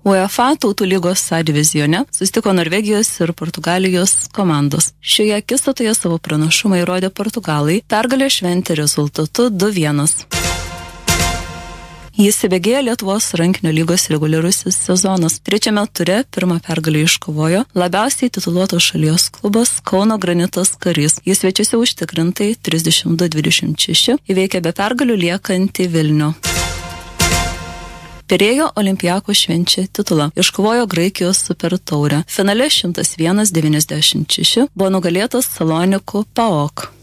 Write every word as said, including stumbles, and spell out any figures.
UEFA Tautų lygos A divizione susitiko Norvegijos ir Portugalijos komandos. Šioje akistatoje savo pranašumą įrodė portugalai, pergalę šventė rezultatu du vienas. Jis įbėgėjo Lietuvos rankinio lygos reguliarusis sezonas. Trečiame ture pirmą pergalę iškovojo labiausiai tituluotos šalies klubas Kauno Granitas Karys. Jis svečiuose užtikrintai trisdešimt du dvidešimt šeši įveikė be pergalių liekantį Vilnių. Pirėjo Olympiakos švenčia titulą. Iškovojo Graikijos super taurę. Finale šimtas vienas devyniasdešimt šeši buvo nugalėtas Salonikų PAOK.